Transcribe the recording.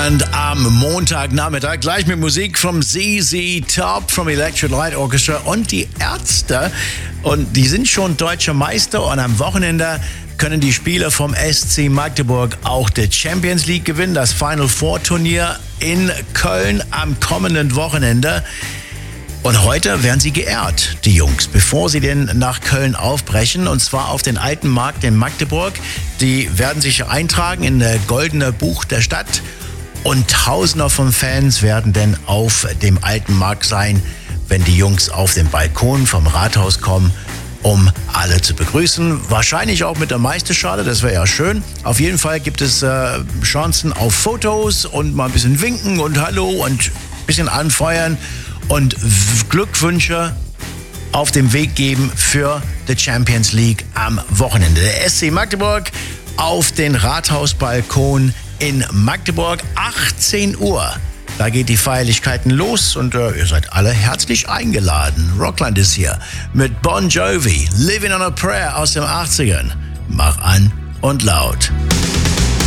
Rockland am Montagnachmittag. Gleich mit Musik vom ZZ Top, vom Electric Light Orchestra und die Ärzte. Und die sind schon deutscher Meister und am Wochenende können die Spieler vom SC Magdeburg auch die Champions League gewinnen. Das Final Four Turnier in Köln am kommenden Wochenende. Und heute werden sie geehrt, die Jungs, bevor sie denn nach Köln aufbrechen. Und zwar auf den Alten Markt in Magdeburg. Die werden sich eintragen in das Goldene Buch der Stadt. Und Tausender von Fans werden denn auf dem Alten Markt sein, wenn die Jungs auf den Balkon vom Rathaus kommen, um alle zu begrüßen. Wahrscheinlich auch mit der Meisterschale, das wäre ja schön. Auf jeden Fall gibt es Chancen auf Fotos und mal ein bisschen winken und Hallo und ein bisschen anfeuern. Und Glückwünsche auf dem Weg geben für die Champions League am Wochenende. Der SC Magdeburg auf den Rathausbalkon in Magdeburg, 18 Uhr. Da geht die Feierlichkeiten los und ihr seid alle herzlich eingeladen. Rockland ist hier mit Bon Jovi, Living on a Prayer aus den 80ern. Mach an und laut.